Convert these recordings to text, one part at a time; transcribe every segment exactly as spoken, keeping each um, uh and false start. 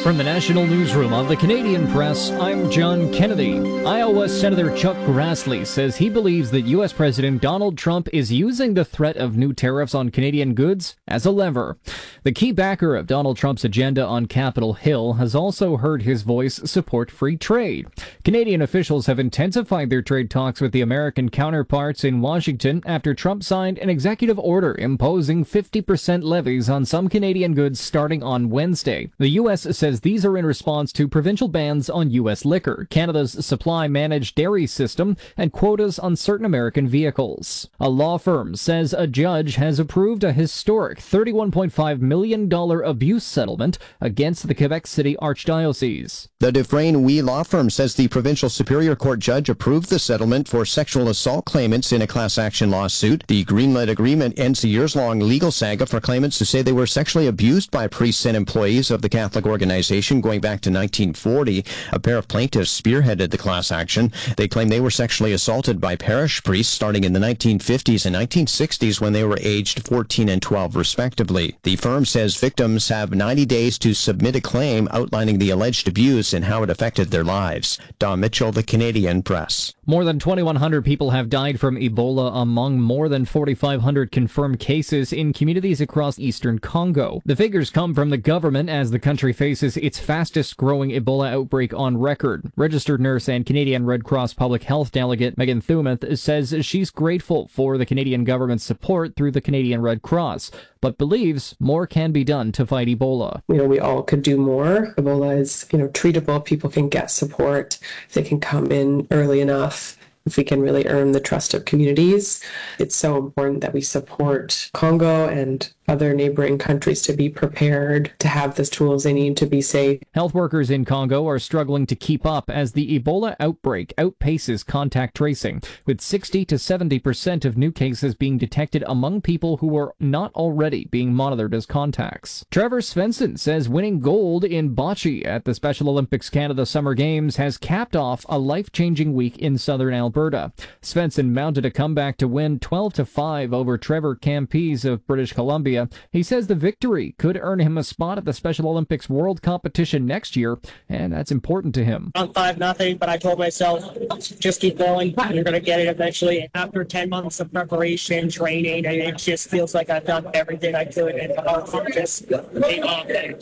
From the National Newsroom of the Canadian Press, I'm John Kennedy. Iowa Senator Chuck Grassley says he believes that U S President Donald Trump is using the threat of new tariffs on Canadian goods as a lever. The key backer of Donald Trump's agenda on Capitol Hill has also heard his voice support free trade. Canadian officials have intensified their trade talks with the American counterparts in Washington after Trump signed an executive order imposing fifty percent levies on some Canadian goods starting on Wednesday. The U S says these are in response to provincial bans on U S liquor, Canada's supply-managed dairy system, and quotas on certain American vehicles. A law firm says a judge has approved a historic thirty-one point five million dollars abuse settlement against the Quebec City Archdiocese. The Dufresne-Wee law firm says the provincial superior court judge approved the settlement for sexual assault claimants in a class action lawsuit. The greenlit agreement ends a years-long legal saga for claimants who say they were sexually abused by priests and employees of the Catholic organization going back to nineteen forty. A pair of plaintiffs spearheaded the class action. They claim they were sexually assaulted by parish priests starting in the nineteen fifties and nineteen sixties when they were aged fourteen and twelve respectively. The firm says victims have ninety days to submit a claim outlining the alleged abuse and how it affected their lives. Don Mitchell, The Canadian Press. More than twenty-one hundred people have died from Ebola among more than forty-five hundred confirmed cases in communities across eastern Congo. The figures come from the government as the country faces its fastest-growing Ebola outbreak on record. Registered nurse and Canadian Red Cross Public Health Delegate Megan Thumeth says she's grateful for the Canadian government's support through the Canadian Red Cross, but believes more can be done to fight Ebola. You know, we all could do more. Ebola is, you know, treatable. People can get support. They can come in early enough. If we can really earn the trust of communities, it's so important that we support Congo and other neighboring countries to be prepared, to have the tools they need to be safe. Health workers in Congo are struggling to keep up as the Ebola outbreak outpaces contact tracing, with sixty to seventy percent of new cases being detected among people who are not already being monitored as contacts. Trevor Svensson says winning gold in bocce at the Special Olympics Canada Summer Games has capped off a life-changing week in southern Alberta. Svensson mounted a comeback to win twelve to five over Trevor Campese of British Columbia. He says the victory could earn him a spot at the Special Olympics World Competition next year, and that's important to him. On five nothing, but I told myself, just keep going. You're going to get it eventually. After ten months of preparation, training, it just feels like I've done everything I could, and the hard work just paid off.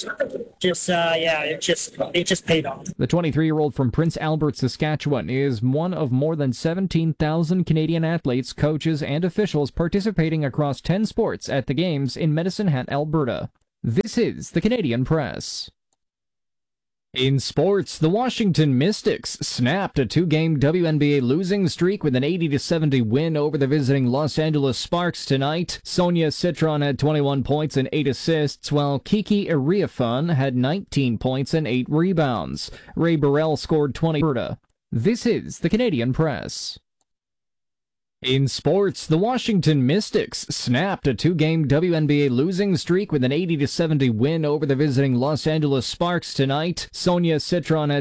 Just, uh, yeah, it just, it just paid off. The twenty-three-year-old from Prince Albert, Saskatchewan, is one of more than seventeen thousand Canadian athletes, coaches, and officials participating across ten sports at the Games in Medicine Hat, Alberta. This is the Canadian Press. In sports, the Washington Mystics snapped a two-game W N B A losing streak with an eighty to seventy win over the visiting Los Angeles Sparks tonight. Sonia Citron had twenty-one points and eight assists, while Kiki Iriafan had nineteen points and eight rebounds. Ray Burrell scored twenty. This is the Canadian Press. In sports, the Washington Mystics snapped a two-game W N B A losing streak with an eighty to seventy win over the visiting Los Angeles Sparks tonight. Sonia Citron had